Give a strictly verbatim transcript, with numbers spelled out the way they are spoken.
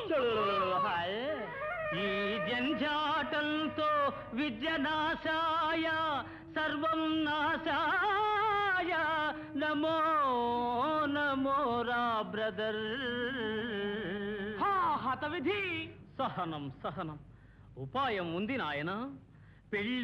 ఈ జంఝాటంతో విద్య నాశాయ సర్వం నాశాయ నమో నమో రా బ్రదర్. హత విధి. సహనం సహనం ఉపాయం ఉంది నాయన. పెళ్లి